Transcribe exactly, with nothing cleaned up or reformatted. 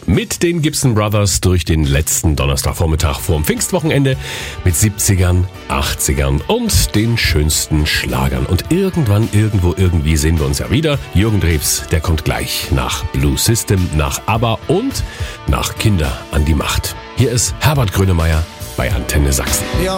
mit den Gibson Brothers durch den letzten Donnerstagvormittag vorm Pfingstwochenende mit siebzigern, achtzigern und den schönsten Schlagern. Und irgendwann, irgendwo, irgendwie sehen wir uns ja wieder. Jürgen Drews, der kommt gleich nach Blue System, nach ABBA und nach Kinder an die Macht. Hier ist Herbert Grönemeyer bei Antenne Sachsen. Ja.